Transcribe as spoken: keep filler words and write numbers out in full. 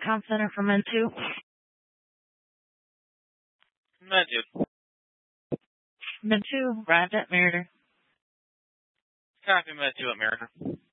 Com Center for Men two. Men two. Men two, arrived at Merida. Copy, Men two at Merida.